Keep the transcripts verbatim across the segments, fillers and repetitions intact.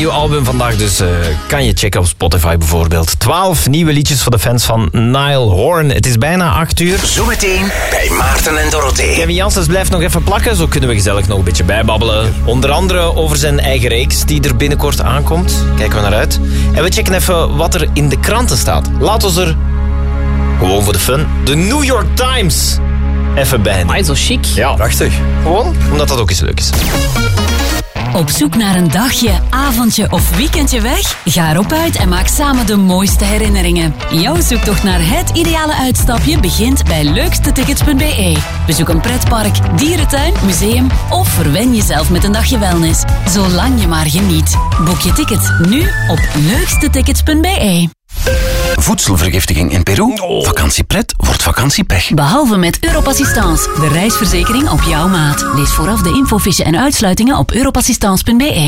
nieuw album vandaag, dus uh, kan je checken op Spotify bijvoorbeeld. twaalf nieuwe liedjes voor de fans van Niall Horan. Het is bijna acht uur. Zometeen bij Maarten en Dorothee. Kevin Janssens blijft nog even plakken, zo kunnen we gezellig nog een beetje bijbabbelen. Onder andere over zijn eigen reeks die er binnenkort aankomt. Kijken we naar uit. En we checken even wat er in de kranten staat. Laten we er, gewoon voor de fun, de New York Times even bij nemen. Ah, zo chic. Ja, prachtig. Gewoon omdat dat ook eens leuk is. Op zoek naar een dagje, avondje of weekendje weg? Ga erop uit en maak samen de mooiste herinneringen. Jouw zoektocht naar het ideale uitstapje begint bij leukste tickets punt b e. Bezoek een pretpark, dierentuin, museum of verwen jezelf met een dagje wellness. Zolang je maar geniet. Boek je tickets nu op leukste tickets punt b e. Voedselvergiftiging in Peru? Vakantiepret wordt vakantiepech. Behalve met Europassistance, de reisverzekering op jouw maat. Lees vooraf de infofiche en uitsluitingen op europassistance punt b e.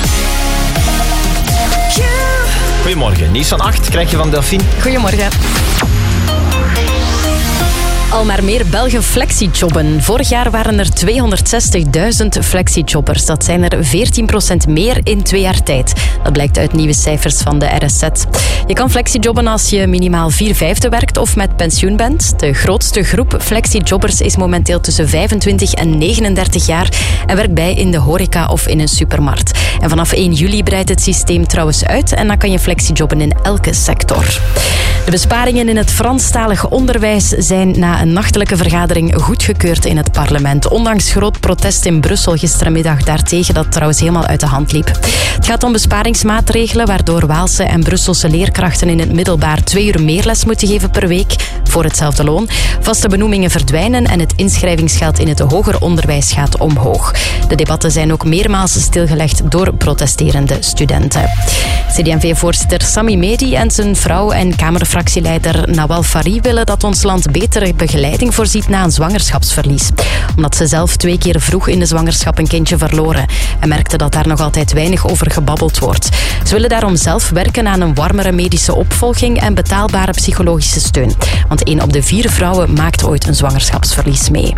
Goedemorgen, nieuws van acht krijg je van Delphine. Goedemorgen. Al maar meer Belgen flexijobben. Vorig jaar waren er tweehonderdzestigduizend flexijobbers. Dat zijn er veertien procent meer in twee jaar tijd. Dat blijkt uit nieuwe cijfers van de R S Z. Je kan flexijobben als je minimaal vier vijfde werkt of met pensioen bent. De grootste groep flexijobbers is momenteel tussen vijfentwintig en negenendertig jaar en werkt bij in de horeca of in een supermarkt. En vanaf één juli breidt het systeem trouwens uit en dan kan je flexijobben in elke sector. De besparingen in het Franstalige onderwijs zijn na een nachtelijke vergadering goedgekeurd in het parlement. Ondanks groot protest in Brussel gisterenmiddag daartegen, dat trouwens helemaal uit de hand liep. Het gaat om besparingsmaatregelen waardoor Waalse en Brusselse leerkrachten in het middelbaar twee uur meer les moeten geven per week voor hetzelfde loon. Vaste benoemingen verdwijnen en het inschrijvingsgeld in het hoger onderwijs gaat omhoog. De debatten zijn ook meermaals stilgelegd door protesterende studenten. C D en V-voorzitter Sami Medi en zijn vrouw en Kamerfractieleider Nawal Farid willen dat ons land betere begeleiding voorziet na een zwangerschapsverlies. Omdat ze zelf twee keer vroeg in de zwangerschap een kindje verloren en merkte dat daar nog altijd weinig over gebabbeld wordt. Ze willen daarom zelf werken aan een warmere medische opvolging en betaalbare psychologische steun. Want één op de vier vrouwen maakt ooit een zwangerschapsverlies mee.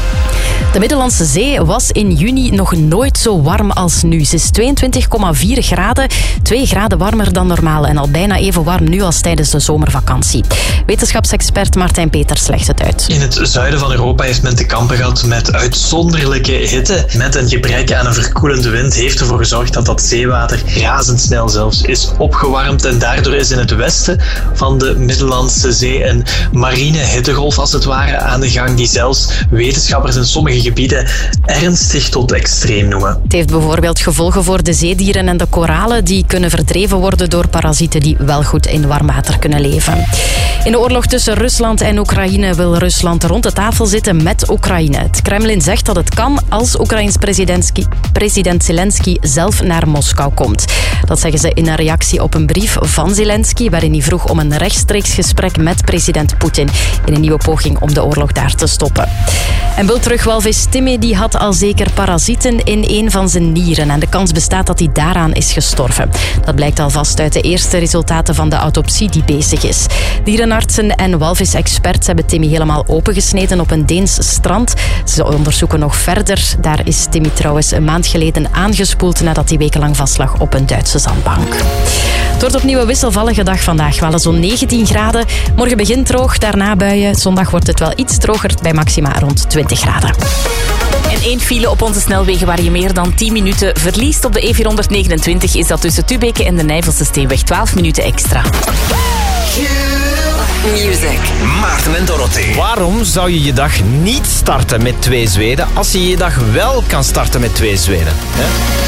De Middellandse Zee was in juni nog nooit zo warm als nu. Ze is tweeëntwintig komma vier graden, twee graden warmer dan normaal en al bijna even warm nu als tijdens de zomervakantie. Wetenschapsexpert Martijn Peters legt het uit. In het zuiden van Europa heeft men te kampen gehad met uitzonderlijke hitte. Met een gebrek aan een verkoelende wind heeft ervoor gezorgd dat dat zeewater razendsnel zelfs is opgewarmd. En daardoor is in het westen van de Middellandse Zee een marine hittegolf als het ware aan de gang, die zelfs wetenschappers in sommige gebieden ernstig tot extreem noemen. Het heeft bijvoorbeeld gevolgen voor de zeedieren en de koralen die kunnen verdreven worden door parasieten die wel goed in warm water kunnen leven. In de oorlog tussen Rusland en Oekraïne wil Rusland rond de tafel zitten met Oekraïne. Het Kremlin zegt dat het kan als Oekraïns president Zelensky zelf naar Moskou komt. Dat zeggen ze in een reactie op een brief van Zelensky waarin hij vroeg om een rechtstreeks gesprek met president Poetin in een nieuwe poging om de oorlog daar te stoppen. En bultrugwalvis Timmy die had al zeker parasieten in een van zijn nieren en de kans bestaat dat hij daaraan is gestorven. Dat blijkt alvast uit de eerste resultaten van de autopsie die bezig is. Dierenartsen en walvisexperts hebben Timmy helemaal opengesneden op een Deens strand. Ze onderzoeken nog verder. Daar is Timmy trouwens een maand geleden aangespoeld nadat hij wekenlang vastlag op een Duitse zandbank. Het wordt opnieuw een wisselvallige dag vandaag. Wel zo'n negentien graden. Morgen begint droog, daarna buien. Zondag wordt het wel iets droger bij maxima rond twintig graden. En één file op onze snelwegen waar je meer dan tien minuten verliest. Op de E vierhonderdnegenentwintig is dat tussen Tubeke en de Nijvelse Steenweg twaalf minuten extra. Music. Maarten en Dorothee. Waarom zou je je dag niet starten met twee Zweden als je je dag wel kan starten met twee Zweden? Hè?